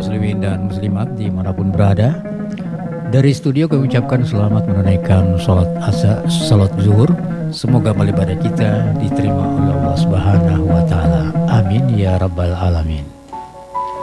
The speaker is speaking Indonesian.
muslimin dan muslimat dimanapun berada. Dari studio kami ucapkan selamat menunaikan salat zuhur. Semoga amal ibadah kita diterima oleh Allah Subhanahu wa taala. Amin ya rabbal alamin.